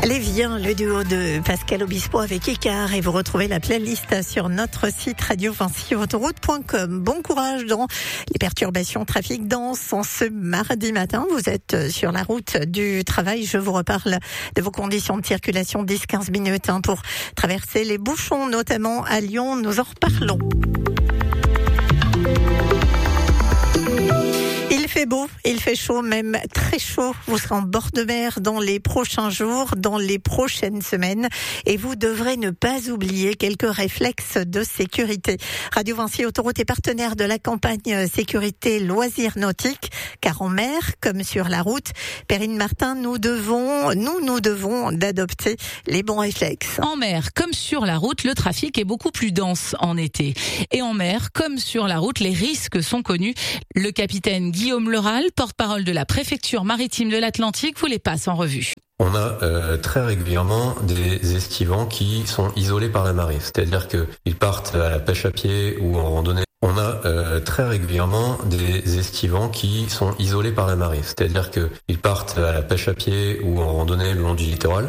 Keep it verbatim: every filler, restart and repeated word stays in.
Allez, viens, le duo de Pascal Obispo avec Écart, et vous retrouvez la playlist sur notre site radio vinci autoroute point com. Bon courage dans les perturbations trafic denses en ce mardi matin. Vous êtes sur la route du travail. Je vous reparle de vos conditions de circulation dix à quinze minutes hein, pour traverser les bouchons, notamment à Lyon. Nous en reparlons. Il fait beau, il fait chaud, même très chaud. Vous serez en bord de mer dans les prochains jours, dans les prochaines semaines. Et vous devrez ne pas oublier quelques réflexes de sécurité. Radio Vinci Autoroute est partenaire de la campagne sécurité loisirs nautiques. Car en mer, comme sur la route, Perrine Martin, nous devons, nous, nous devons d'adopter les bons réflexes. En mer, comme sur la route, le trafic est beaucoup plus dense en été. Et en mer, comme sur la route, les risques sont connus. Le capitaine Guillaume Leral, porte-parole de la préfecture maritime de l'Atlantique, vous les passe en revue. On a euh, très régulièrement des esquivants qui sont isolés par la marée, c'est-à-dire qu'ils partent à la pêche à pied ou en randonnée. On a euh, très régulièrement des esquivants qui sont isolés par la marée, c'est-à-dire qu'ils partent à la pêche à pied ou en randonnée le long du littoral.